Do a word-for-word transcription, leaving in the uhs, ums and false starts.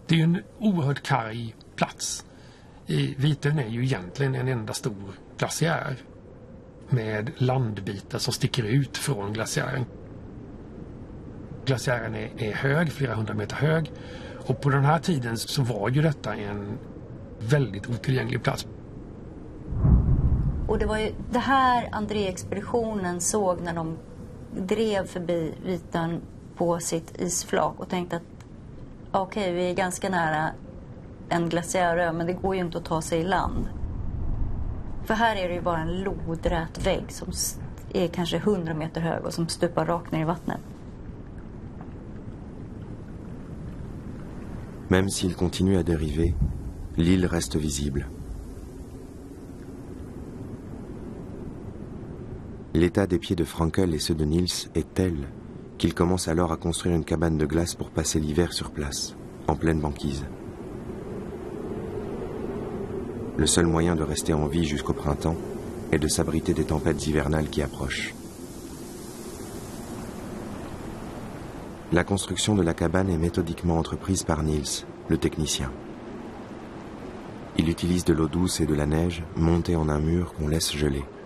Det är ju en oerhört karg plats. I Vitön är ju egentligen en enda stor glaciär med landbitar som sticker ut från glaciären. Glaciären är, är hög, flera hundra meter hög, och på den här tiden så var ju detta en väldigt otillgänglig plats. Och det var ju det här Andrée-expeditionen såg när de drev förbi Vitön på sitt isflak och tänkte att okej, okay, vi är ganska nära en glaciärö, men det går ju inte att ta sig i land. För här är det ju bara en lodrät vägg som är kanske hundra meter hög och som stupar rakt ner i vattnet. Même s'il continue à dériver, l'île reste visible. L'état des pieds de Frankel et ceux de Niels est tel qu'il commence alors à construire une cabane de glace pour passer l'hiver sur place, en pleine banquise. Le seul moyen de rester en vie jusqu'au printemps est de s'abriter des tempêtes hivernales qui approchent. La construction de la cabane est méthodiquement entreprise par Niels, le technicien. Il utilise de l'eau douce et de la neige montée en un mur qu'on laisse geler.